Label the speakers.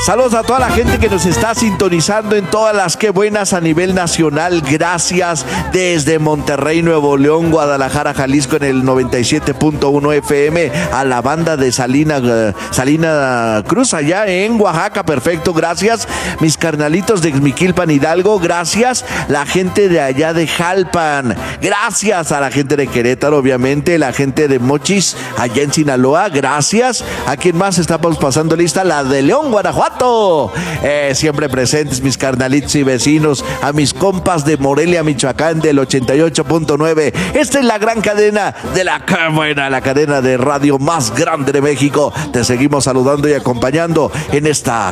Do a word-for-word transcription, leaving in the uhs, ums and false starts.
Speaker 1: Saludos a toda la gente que nos está sintonizando en todas las que buenas a nivel nacional. Gracias desde Monterrey, Nuevo León, Guadalajara, Jalisco en el noventa y siete punto uno F M, a la banda de Salina, uh, Salina Cruz allá en Oaxaca. Perfecto, gracias. Mis carnalitos de Xmiquilpan, Hidalgo, gracias. La gente de allá de Jalpan, gracias. A la gente de Querétaro, obviamente. La gente de Mochis allá en Sinaloa, gracias. ¿A quién más estamos pasando lista? La de León, Guanajuato, eh, siempre presentes mis carnalitos y vecinos. A mis compas de Morelia, Michoacán, del ochenta y ocho punto nueve. Esta es la gran cadena de la que buena, la cadena de radio más grande de México. Te seguimos saludando y acompañando en esta